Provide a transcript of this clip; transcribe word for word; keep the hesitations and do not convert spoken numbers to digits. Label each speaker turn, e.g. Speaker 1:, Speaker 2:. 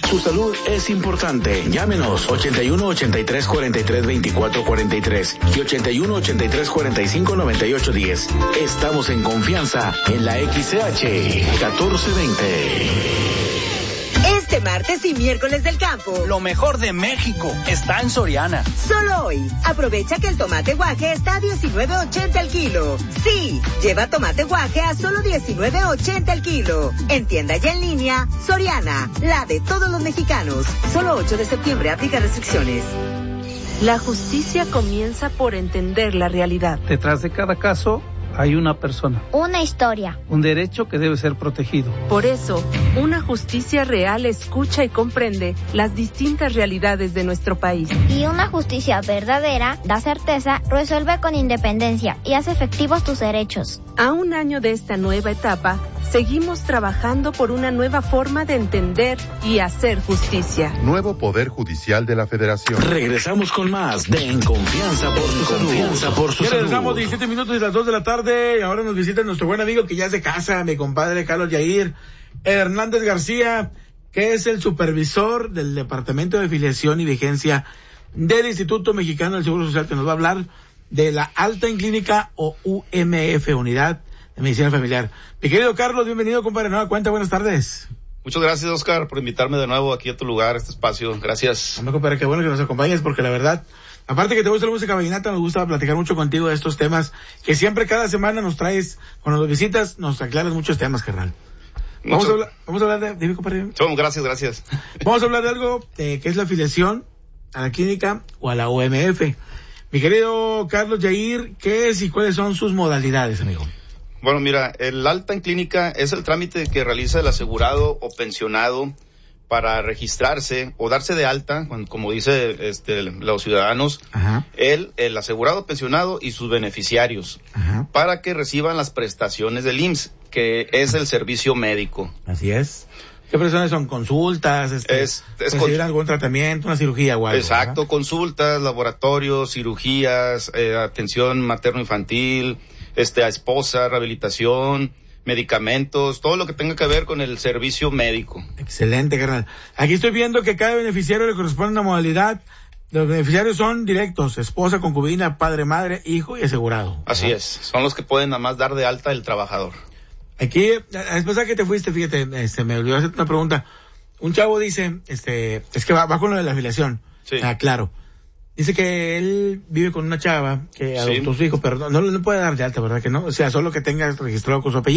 Speaker 1: Su salud es importante. Llámenos ochenta y uno, ochenta y tres, cuarenta y tres, veinticuatro, cuarenta y tres y ochenta y uno, ochenta y tres, cuarenta y cinco, noventa y ocho, diez. Estamos en confianza en la X C H catorce veinte.
Speaker 2: Este martes y miércoles del campo,
Speaker 3: lo mejor de México está en Soriana.
Speaker 2: Solo hoy, aprovecha que el tomate guaje está a diecinueve ochenta el kilo. Sí, lleva tomate guaje a solo diecinueve ochenta el kilo. En tienda y en línea, Soriana, la de todos los mexicanos. Solo ocho de septiembre, aplica restricciones.
Speaker 4: La justicia comienza por entender la realidad.
Speaker 5: Detrás de cada caso hay una persona.
Speaker 6: Una historia.
Speaker 5: Un derecho que debe ser protegido.
Speaker 4: Por eso, una justicia real escucha y comprende las distintas realidades de nuestro país.
Speaker 6: Y una justicia verdadera da certeza, resuelve con independencia y hace efectivos tus derechos.
Speaker 4: A un año de esta nueva etapa, seguimos trabajando por una nueva forma de entender y hacer justicia.
Speaker 7: Nuevo Poder Judicial de la Federación.
Speaker 1: Regresamos con más de En Confianza por tu Confianza por su
Speaker 8: ya
Speaker 1: salud.
Speaker 8: regresamos diecisiete minutos de las dos de la tarde. Ahora nos visita nuestro buen amigo que ya es de casa, mi compadre Carlos Yair Hernández García, que es el supervisor del Departamento de Afiliación y Vigencia del Instituto Mexicano del Seguro Social, que nos va a hablar de la alta en clínica o U M F, Unidad de Medicina Familiar. Mi querido Carlos, bienvenido, compadre, nueva cuenta, buenas tardes.
Speaker 9: Muchas gracias, Oscar, por invitarme de nuevo aquí a tu lugar, a este espacio. Gracias.
Speaker 8: Hombre, compadre, qué bueno que nos acompañes, porque la verdad, aparte que te gusta la música vallenata, nos gusta platicar mucho contigo de estos temas que siempre cada semana nos traes, cuando nos visitas, nos aclaras muchos temas, carnal. Vamos
Speaker 9: Mucho.
Speaker 8: a hablar, vamos a hablar de, dime, compadre.
Speaker 9: Oh, gracias, gracias.
Speaker 8: Vamos a hablar de algo eh, que es la afiliación a la clínica o a la U M F. Mi querido Carlos Yair, ¿qué es y cuáles son sus modalidades, amigo?
Speaker 9: Bueno, mira, el alta en clínica es el trámite que realiza el asegurado o pensionado para registrarse o darse de alta, como dice este, los ciudadanos,
Speaker 8: Ajá.
Speaker 9: él, el asegurado pensionado y sus beneficiarios,
Speaker 8: Ajá.
Speaker 9: para que reciban las prestaciones del I M S S, que es el servicio médico.
Speaker 8: Así es. ¿Qué personas son? ¿Consultas? Este,
Speaker 9: Es, es
Speaker 8: recibir
Speaker 9: con-
Speaker 8: algún tratamiento, una cirugía o algo?
Speaker 9: Exacto,
Speaker 8: ¿verdad?
Speaker 9: consultas, laboratorios, cirugías, eh, atención materno-infantil, este, a esposa, rehabilitación, medicamentos, todo lo que tenga que ver con el servicio médico.
Speaker 8: Excelente, carnal. Aquí estoy viendo que a cada beneficiario le corresponde una modalidad. Los beneficiarios son directos: esposa, concubina, padre, madre, hijo y asegurado.
Speaker 9: Así
Speaker 8: ¿verdad?
Speaker 9: es, son los que pueden nada más dar de alta el trabajador.
Speaker 8: Aquí, la vez pasada que te fuiste, fíjate, este, me olvidó hacerte una pregunta. Un chavo dice, este, es que va, va con lo de la afiliación.
Speaker 9: Sí.
Speaker 8: Ah, claro. Dice que él vive con una chava que
Speaker 9: Sí.
Speaker 8: adoptó a su hijo, pero no, no le puede dar de alta, ¿verdad que no? O sea, solo que tenga registrado con su apellido.